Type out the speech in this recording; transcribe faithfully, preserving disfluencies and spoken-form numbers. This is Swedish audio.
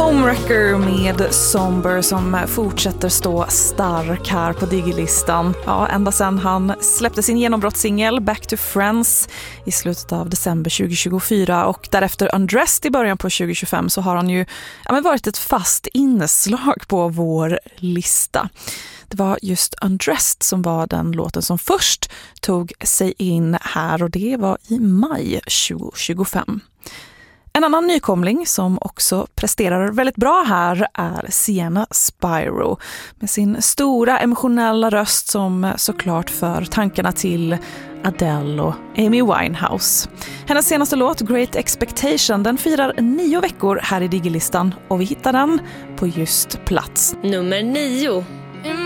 Homewrecker med Somber som fortsätter stå stark här på Diggy-listan. Ja, ända sedan han släppte sin genombrottssingel Back to Friends i slutet av december tjugohundratjugofyra och därefter Undressed i början på tjugohundratjugofem så har han ju ja, men varit ett fast inslag på vår lista. Det var just Undressed som var den låten som först tog sig in här och det var i maj tjugohundratjugofem. En annan nykomling som också presterar väldigt bra här är Sienna Spyro med sin stora emotionella röst som såklart för tankarna till Adele och Amy Winehouse. Hennes senaste låt Great Expectation den firar nio veckor här i Diggy-listan och vi hittar den på just plats nummer nio.